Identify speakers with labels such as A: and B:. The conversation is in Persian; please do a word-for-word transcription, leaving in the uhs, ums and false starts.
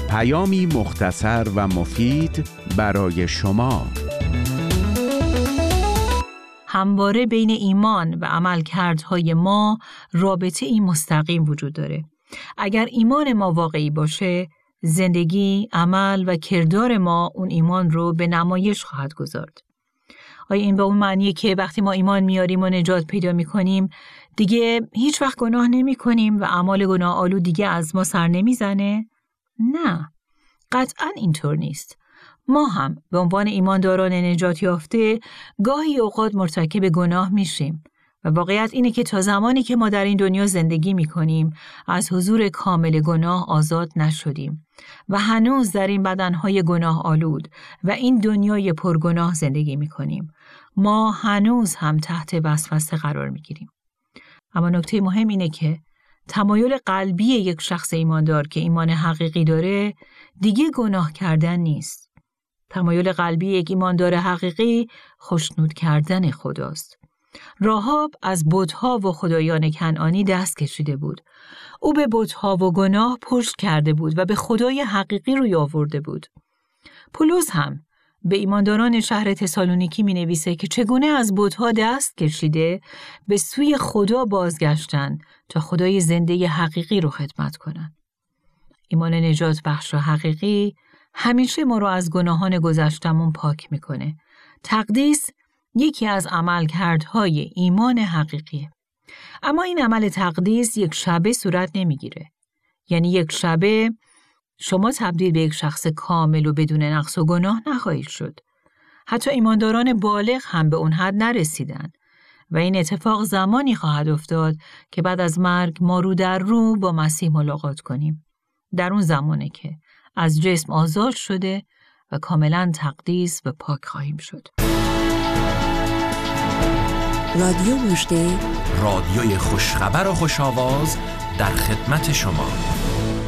A: پیامی مختصر و مفید برای شما.
B: همواره بین ایمان و عملکردهای ما رابطه ای مستقیم وجود داره. اگر ایمان ما واقعی باشه، زندگی، عمل و کردار ما اون ایمان رو به نمایش خواهد گذارد. آیا این به اون معنیه که وقتی ما ایمان میاریم و نجات پیدا میکنیم دیگه هیچ وقت گناه نمی کنیم و اعمال گناه آلود دیگه از ما سر نمیزنه؟ نه، قطعاً اینطور نیست. ما هم به عنوان ایمانداران نجات یافته گاهی اوقات مرتکب گناه میشیم و واقعیت اینه که تا زمانی که ما در این دنیا زندگی میکنیم از حضور کامل گناه آزاد نشدیم و هنوز در این بدنهای گناه آلود و این دنیای پرگناه زندگی میکنیم. ما هنوز هم تحت وسوسه قرار میگیریم. اما نکته مهم اینه که تمایل قلبی یک شخص ایماندار که ایمان حقیقی داره دیگه گناه کردن نیست. تمایل قلبی یک ایماندار حقیقی خوشنود کردن خداست. راهاب از بت‌ها و خدایان کنعانی دست کشیده بود. او به بت‌ها و گناه پشت کرده بود و به خدای حقیقی روی آورده بود. پولس هم به ایمانداران شهر تسالونیکی می نویسه که چگونه از بت‌ها دست کشیده به سوی خدا بازگشتن تا خدای زنده حقیقی رو خدمت کنن. ایمان نجات بخش حقیقی همیشه ما رو از گناهان گذشتمون پاک میکنه. تقدیس یکی از عملکردهای ایمان حقیقیه. اما این عمل تقدیس یک شبه صورت نمیگیره. یعنی یک شبه شما تبدیل به یک شخص کامل و بدون نقص و گناه نخواهید شد. حتی ایمانداران بالغ هم به اون حد نرسیدن و این اتفاق زمانی خواهد افتاد که بعد از مرگ ما رو در رو با مسیح ملاقات کنیم. در اون زمانه که از جسم آزاد شده و کاملا تقدیس و پاک خواهیم شد.
C: رادیو مژده،
D: رادیوی خوشخبر و خوش‌آواز در خدمت شما.